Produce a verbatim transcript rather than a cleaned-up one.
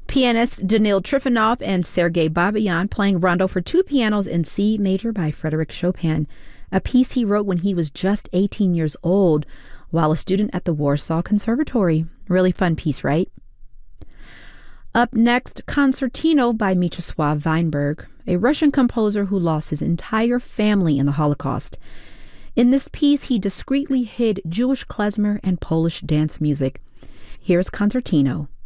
Pianist Danil Trifonov and Sergei Babayan playing Rondo for two pianos in C major by Frédéric Chopin, a piece he wrote when he was just eighteen years old while a student at the Warsaw Conservatory. Really fun piece, right? Up next, Concertino by Mieczysław Weinberg, a Russian composer who lost his entire family in the Holocaust. In this piece, he discreetly hid Jewish klezmer and Polish dance music. Here's Concertino.